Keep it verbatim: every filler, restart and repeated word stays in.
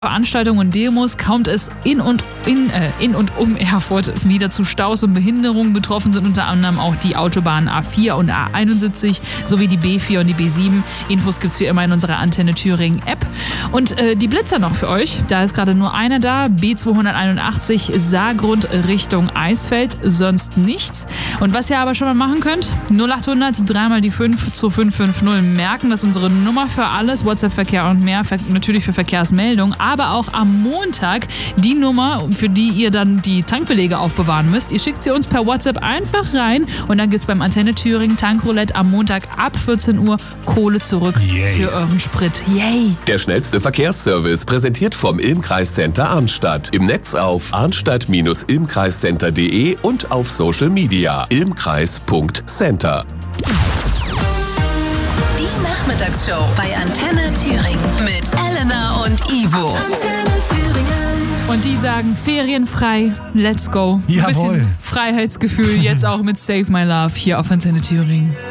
Veranstaltungen und Demos kommt es in und, in, äh, in und um Erfurt wieder zu Staus und Behinderungen. Betroffen sind unter anderem auch die Autobahnen A vier und A einundsiebzig sowie die B vier und die B sieben. Infos gibt's wie immer in unserer Antenne Thüringen App. Und äh, die Blitzer noch für euch. Da ist gerade nur einer da. B zweihunderteinundachtzig Saargrund Richtung Eisfeld. Sonst nichts. Und was ihr aber schon mal machen könnt, null achthundert drei mal die fünf zu fünf fünf null merken. Das ist unsere Nummer für alles. WhatsApp-Verkehr und mehr. Natürlich für Verkehrsmeldungen. Aber auch am Montag die Nummer, für die ihr dann die Tankbelege aufbewahren müsst. Ihr schickt sie uns per WhatsApp einfach rein und dann gibt's beim Antenne Thüringen Tankroulette am Montag ab vierzehn Uhr Kohle zurück Yay. Für euren Sprit. Yay! Der schnellste Verkehrsservice präsentiert vom Ilm-Kreiscenter Arnstadt. Im Netz auf arnstadt Bindestrich ilmkreiscenter punkt de und auf Social Media ilmkreis punkt center. Die Nachmittagsshow bei Antenne Thüringen mit Elena und Ivo. Antenne Thüringen. Und die sagen ferienfrei, let's go. Ein Jawohl. bisschen Freiheitsgefühl jetzt auch mit Save My Love hier auf Antenne Thüringen.